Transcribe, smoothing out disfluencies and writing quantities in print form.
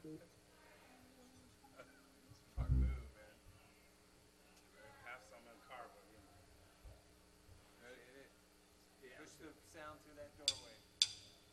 Smart move, man. Have some in the car, but you know. Hit it. Yeah. Push the sound through that doorway.